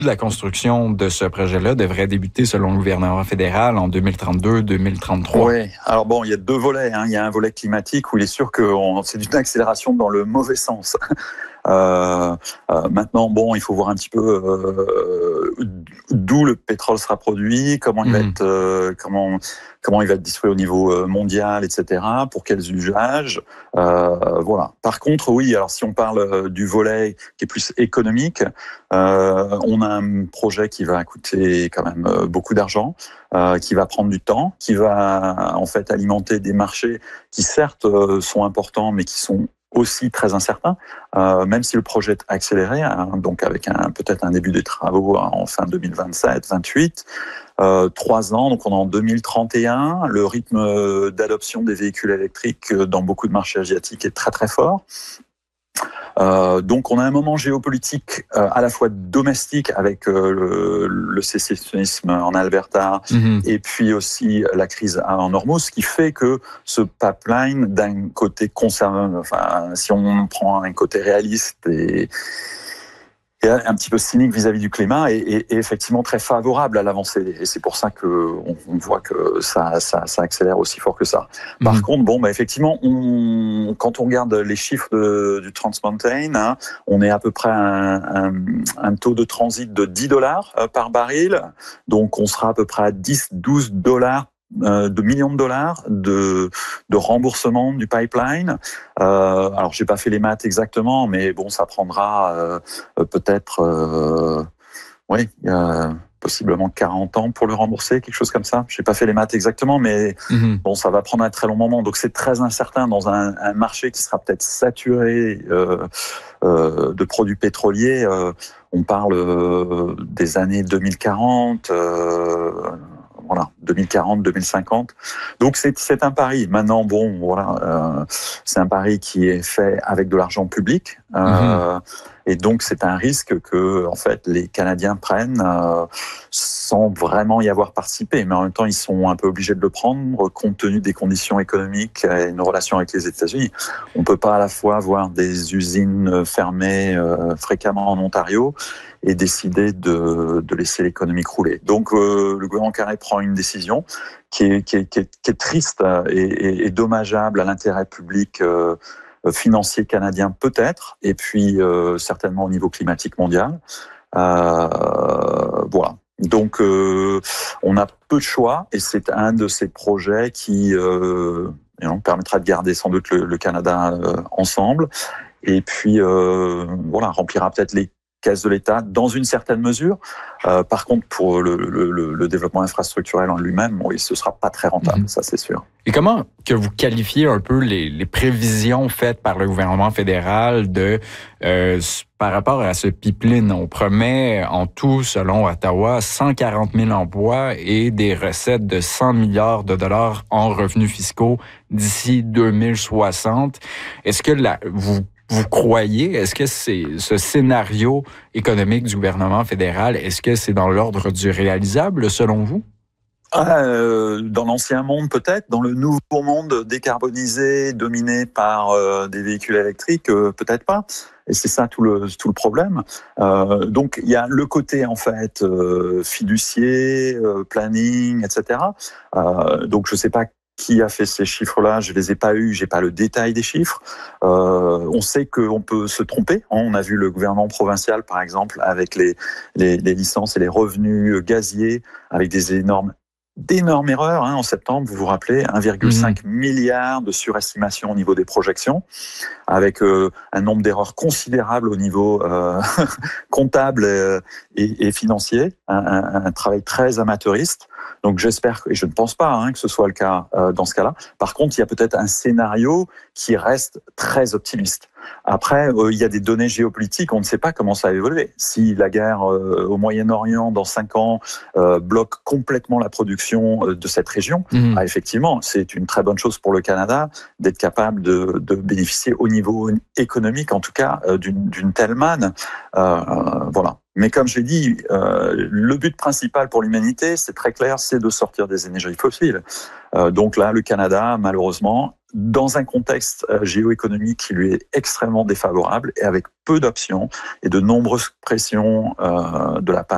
la construction de ce projet-là devrait débuter, selon le gouvernement fédéral, en 2032-2033. Oui, alors bon, il y a deux volets. Il y a un volet climatique où il est sûr que c'est une accélération dans le mauvais sens. Maintenant, bon, il faut voir un petit peu d'où le pétrole sera produit, comment il va être, comment il va être distribué au niveau mondial, etc. Pour quels usages. Voilà. Par contre, oui. Alors, si on parle du volet qui est plus économique, on a un projet qui va coûter quand même beaucoup d'argent, qui va prendre du temps, qui va en fait alimenter des marchés qui certes sont importants, mais qui sont aussi très incertain, même si le projet est accéléré, donc avec peut-être un début des travaux en fin 2027-28, 3 ans, donc on est en 2031. Le rythme d'adoption des véhicules électriques dans beaucoup de marchés asiatiques est très très fort. Donc on a un moment géopolitique à la fois domestique avec le sécessionnisme en Alberta et puis aussi la crise en Hormuz, qui fait que ce pipeline, d'un côté conservateur, enfin si on prend un côté réaliste et un petit peu cynique vis-à-vis du climat, est effectivement très favorable à l'avancée. Et c'est pour ça qu'on voit que ça accélère aussi fort que ça. Par contre, bon, effectivement, quand on regarde les chiffres du Trans Mountain, on est à peu près à un taux de transit de $10 par baril. Donc, on sera à peu près à $10-12 de millions de dollars de remboursement du pipeline. Alors, j'ai pas fait les maths exactement, mais bon, ça prendra peut-être, possiblement 40 ans pour le rembourser, quelque chose comme ça. J'ai pas fait les maths exactement, mais bon, ça va prendre un très long moment. Donc, c'est très incertain dans un marché qui sera peut-être saturé de produits pétroliers. On parle des années 2040. Voilà, 2040, 2050. Donc c'est un pari. Maintenant, bon, voilà, c'est un pari qui est fait avec de l'argent public, et donc c'est un risque que, en fait, les Canadiens prennent sans vraiment y avoir participé. Mais en même temps, ils sont un peu obligés de le prendre compte tenu des conditions économiques et nos relations avec les États-Unis. On peut pas à la fois avoir des usines fermées fréquemment en Ontario et décider de laisser l'économie crouler. Donc le gouvernement canadien prend une décision qui est triste et dommageable à l'intérêt public financier canadien peut-être, et puis certainement au niveau climatique mondial. Voilà. Donc on a peu de choix, et c'est un de ces projets qui permettra de garder sans doute le Canada ensemble, et puis voilà, remplira peut-être les caisse de l'État dans une certaine mesure. Par contre, pour le développement infrastructurel en lui-même, oui, ce sera pas très rentable, ça c'est sûr. Et comment que vous qualifiez un peu les prévisions faites par le gouvernement fédéral par rapport à ce pipeline? On promet en tout, selon Ottawa, 140 000 emplois et des recettes de 100 milliards de dollars en revenus fiscaux d'ici 2060. Est-ce que vous croyez, est-ce que ce scénario économique du gouvernement fédéral, est-ce que c'est dans l'ordre du réalisable, selon vous? Dans l'ancien monde, peut-être. Dans le nouveau monde décarbonisé, dominé par des véhicules électriques, peut-être pas. Et c'est ça tout le problème. Donc, il y a le côté, en fait, fiducier, planning, etc. Donc, je sais pas qui a fait ces chiffres-là, je les ai pas eus, j'ai pas le détail des chiffres. On sait qu'on peut se tromper. On a vu le gouvernement provincial, par exemple, avec les licences et les revenus gaziers, avec d'énormes erreurs en septembre, vous vous rappelez, 1,5 milliard de surestimation au niveau des projections, avec un nombre d'erreurs considérable au niveau comptable et financier, un travail très amateuriste. Donc j'espère, et je ne pense pas que ce soit le cas dans ce cas-là. Par contre, il y a peut-être un scénario qui reste très optimiste. Après, il y a des données géopolitiques, on ne sait pas comment ça va évoluer. Si la guerre au Moyen-Orient, dans 5 ans, bloque complètement la production de cette région, effectivement, c'est une très bonne chose pour le Canada d'être capable de bénéficier au niveau économique, en tout cas, d'une telle manne. Voilà. Mais comme j'ai dit, le but principal pour l'humanité, c'est très clair, c'est de sortir des énergies fossiles. Donc là, le Canada, malheureusement, dans un contexte géoéconomique qui lui est extrêmement défavorable et avec peu d'options et de nombreuses pressions de la part